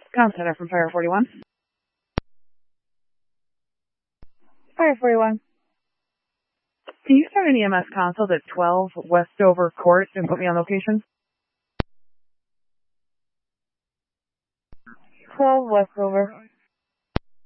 Comm Center from Fire 41. Fire 41. Can you start an EMS consult at 12 Westover Court and put me on location? 12 Westover.